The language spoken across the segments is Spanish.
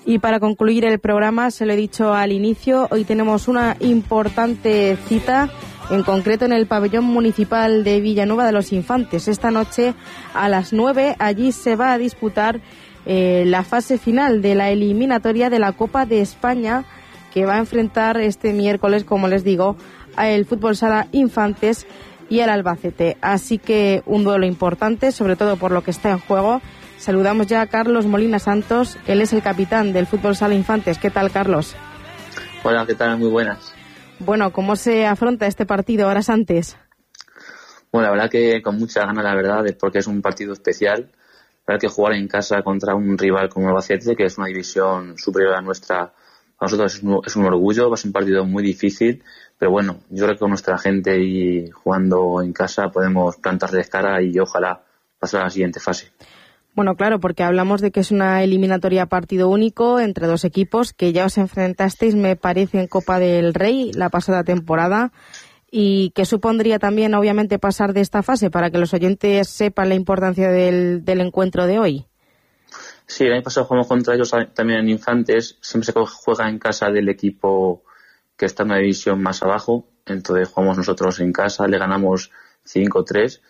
Y para concluir el programa, se lo he dicho al inicio, hoy tenemos una importante cita, en concreto en el pabellón municipal de Villanueva de los Infantes. Esta noche a las 9 allí se va a disputar la fase final de la eliminatoria de la Copa de España, que va a enfrentar este miércoles, como les digo, al Fútbol Sala Infantes y al Albacete. Así que un duelo importante, sobre todo por lo que está en juego. Saludamos ya a Carlos Molina Santos, él es el capitán del Fútbol Sala Infantes. ¿Qué tal, Carlos? Hola, ¿qué tal? Muy buenas. Bueno, ¿cómo se afronta este partido horas antes? Bueno, la verdad que con mucha ganas, la verdad, porque es un partido especial. La verdad que jugar en casa contra un rival como el Albacete, que es una división superior a nuestra, para nosotros es un orgullo, va a ser un partido muy difícil, pero bueno, yo creo que con nuestra gente y jugando en casa podemos plantarles cara y ojalá pasar a la siguiente fase. Bueno, claro, porque hablamos de que es una eliminatoria partido único entre dos equipos que ya os enfrentasteis, me parece, en Copa del Rey la pasada temporada, y que supondría también, obviamente, pasar de esta fase para que los oyentes sepan la importancia del encuentro de hoy. Sí, el año pasado jugamos contra ellos también en Infantes, siempre se juega en casa del equipo que está en una división más abajo, entonces jugamos nosotros en casa, le ganamos 5-3.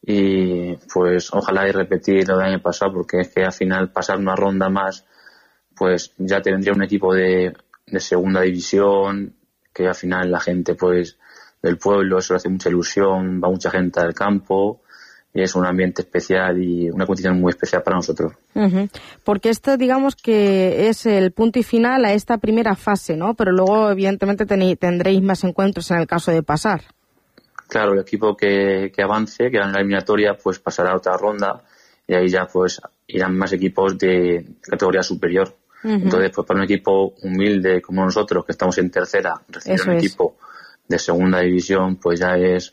Y pues ojalá y repetir lo del año pasado, porque es que al final pasar una ronda más pues ya te vendría un equipo de segunda división, que al final la gente pues del pueblo, eso le hace mucha ilusión, va mucha gente al campo y es un ambiente especial y una competición muy especial para nosotros. Uh-huh. Porque esto, digamos que es el punto y final a esta primera fase, ¿no? Pero luego evidentemente tendréis más encuentros en el caso de pasar. Claro, el equipo que avance, que gane la eliminatoria, pues pasará a otra ronda y ahí ya pues irán más equipos de categoría superior. Uh-huh. Entonces, pues para un equipo humilde como nosotros, que estamos en tercera, recibir un equipo de segunda división, pues ya es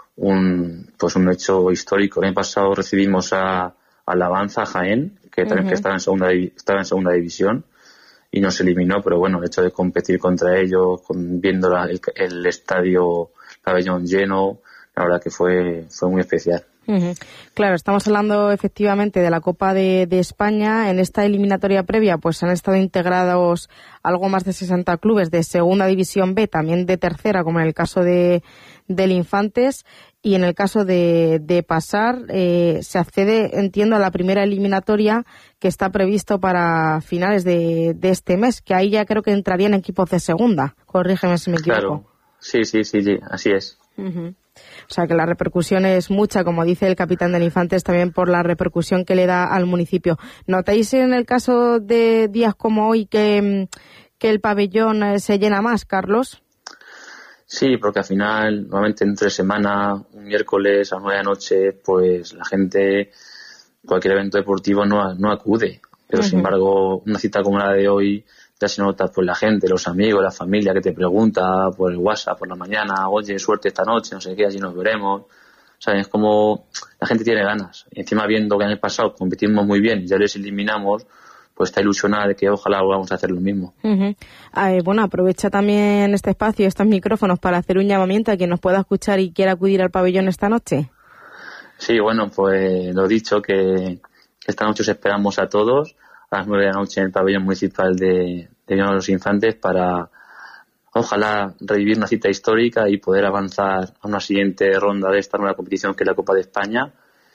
un hecho histórico. El año pasado recibimos a la Avanza, a Jaén, que también estaba en segunda división y nos eliminó, pero bueno, el hecho de competir contra ellos, viendo el estadio, pabellón lleno, la verdad que fue muy especial. Uh-huh. Claro, estamos hablando efectivamente de la Copa de España. En esta eliminatoria previa pues han estado integrados algo más de 60 clubes de segunda división B, también de tercera, como en el caso del Infantes, y en el caso de pasar se accede, entiendo, a la primera eliminatoria que está previsto para finales de este mes, que ahí ya creo que entrarían equipos de segunda. Corrígeme si me equivoco. Claro. Sí, así es. Uh-huh. O sea que la repercusión es mucha, como dice el capitán del Infantes, también por la repercusión que le da al municipio. ¿Notáis en el caso de días como hoy que el pabellón se llena más, Carlos? Sí, porque al final, normalmente entre semana, un miércoles a 9 de la noche, pues la gente, cualquier evento deportivo no acude. Pero sin embargo, una cita como la de hoy, ya se nota pues la gente, los amigos, la familia que te pregunta por el WhatsApp por la mañana, oye, suerte esta noche, no sé qué, allí nos veremos. O sea, es como la gente tiene ganas. Y encima viendo que en el pasado competimos muy bien y ya les eliminamos, pues está ilusionada de que ojalá volvamos a hacer lo mismo. Uh-huh. Bueno, aprovecha también este espacio, estos micrófonos, para hacer un llamamiento a quien nos pueda escuchar y quiera acudir al pabellón esta noche. Sí, bueno, pues lo dicho, que esta noche os esperamos a todos a las 9 de la noche en el pabellón municipal de Villanueva de los Infantes para, ojalá, revivir una cita histórica y poder avanzar a una siguiente ronda de esta nueva competición que es la Copa de España.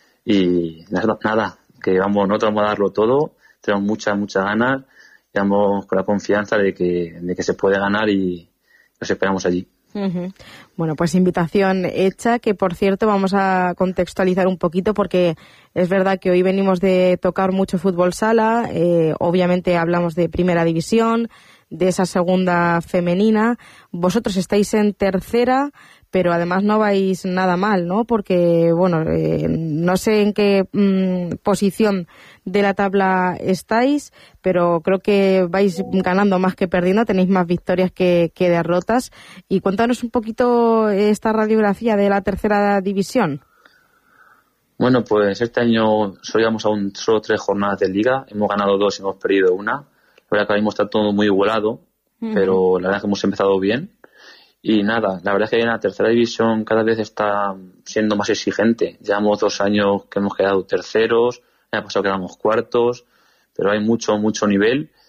Y nada, que nosotros vamos a darlo todo, tenemos muchas ganas y vamos con la confianza de que se puede ganar y los esperamos allí. Uh-huh. Bueno, pues invitación hecha, que por cierto vamos a contextualizar un poquito porque es verdad que hoy venimos de tocar mucho fútbol sala, obviamente hablamos de primera división, de esa segunda femenina. Vosotros estáis en tercera, pero además no vais nada mal, ¿no? Porque, bueno, no sé en qué posición de la tabla estáis, pero creo que vais ganando más que perdiendo, tenéis más victorias que derrotas. Y cuéntanos un poquito esta radiografía de la tercera división. Bueno, pues este año solo íbamos a solo 3 jornadas de liga, hemos ganado 2 y hemos perdido 1. La verdad que ahora mismo está todo muy igualado, pero la verdad es que hemos empezado bien. Y nada, la verdad es que en la tercera división cada vez está siendo más exigente. Llevamos 2 años que hemos quedado terceros, el año pasado quedamos cuartos, pero hay mucho nivel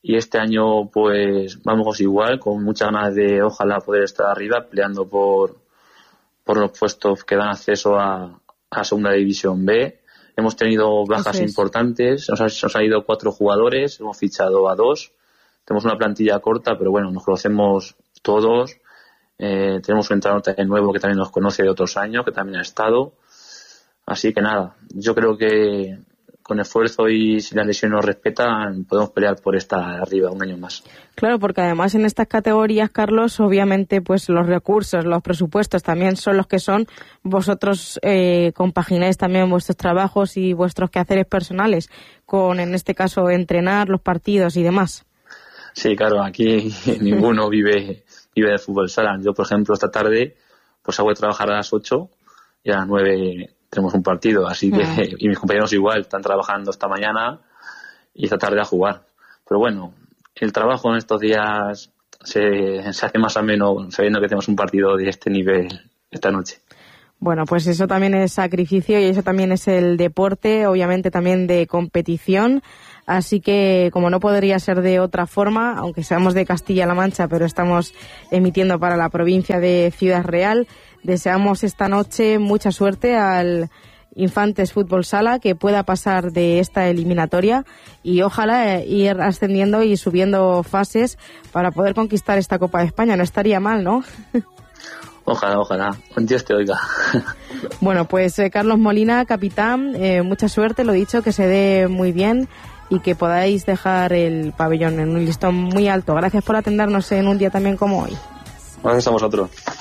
y este año pues vamos igual, con muchas ganas de ojalá poder estar arriba peleando por los puestos que dan acceso a Segunda División B. Hemos tenido bajas importantes, nos han ido 4 jugadores, hemos fichado a 2, tenemos una plantilla corta, pero bueno, nos conocemos todos, tenemos un entrenador también nuevo que también nos conoce de otros años, que también ha estado, así que nada, yo creo que con esfuerzo y si las lesiones nos respetan, podemos pelear por estar arriba un año más. Claro, porque además en estas categorías, Carlos, obviamente pues los recursos, los presupuestos también son los que son. Vosotros compagináis también vuestros trabajos y vuestros quehaceres personales con, en este caso, entrenar, los partidos y demás. Sí, claro, aquí ninguno vive de fútbol sala. Yo, por ejemplo, esta tarde pues hago de trabajar a las 8 y a las 9 tenemos un partido, así que y mis compañeros igual están trabajando esta mañana y esta tarde a jugar. Pero bueno, el trabajo en estos días se hace más ameno sabiendo que tenemos un partido de este nivel esta noche. Bueno, pues eso también es sacrificio y eso también es el deporte, obviamente también de competición. Así que, como no podría ser de otra forma, aunque seamos de Castilla-La Mancha, pero estamos emitiendo para la provincia de Ciudad Real, deseamos esta noche mucha suerte al Infantes Fútbol Sala, que pueda pasar de esta eliminatoria y ojalá ir ascendiendo y subiendo fases para poder conquistar esta Copa de España. No estaría mal, ¿no? Ojalá. Dios te oiga. Bueno, pues Carlos Molina, capitán, mucha suerte, lo dicho, que se dé muy bien y que podáis dejar el pabellón en un listón muy alto. Gracias por atendernos en un día también como hoy. Gracias a vosotros.